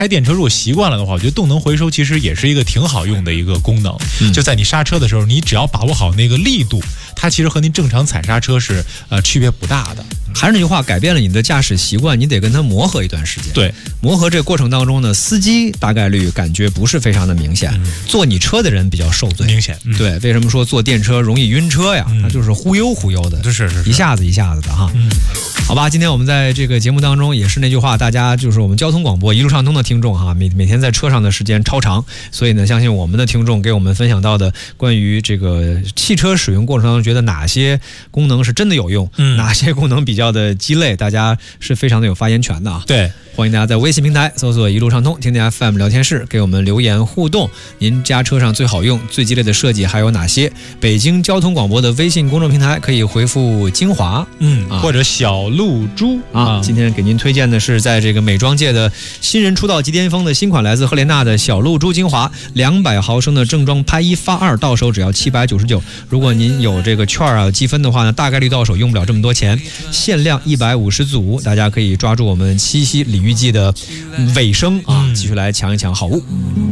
开电车如果习惯了的话，我觉得动能回收其实也是一个挺好用的一个功能。就在你刹车的时候，你只要把握好那个力度，它其实和您正常踩刹车是区别不大的。 还是那句话，改变了你的驾驶习惯，你得跟它磨合一段时间。 对， 磨合这个过程当中呢，司机大概率感觉不是非常的明显，坐你车的人比较受罪。 明显， 对，为什么说坐电车容易晕车呀？它就是忽悠忽悠的， 是一下子的哈。好吧，今天我们在这个节目当中也是那句话，大家就是我们交通广播一路畅通的听众哈，每天在车上的时间超长，所以呢，相信我们的听众给我们分享到的关于这个汽车使用过程当中，觉得哪些功能是真的有用，哪些功能比较的鸡肋，大家是非常的有发言权的啊。 对， 欢迎大家在微信平台搜索一路畅通天天 FM 聊天室，给我们留言互动。您家车上最好用、最激烈的设计还有哪些？北京交通广播的微信公众平台可以回复精华， 或者小露珠啊。今天给您推荐的是在这个美妆界的新人出道即巅峰的新款，来自赫莲娜的小露珠精华，200毫升的正装拍1发2，到手只要799。如果您有这个券啊积分的话呢，大概率到手用不了这么多钱，限量150组，大家可以抓住我们七夕鲤鱼季的尾声啊，继续来抢一抢好物。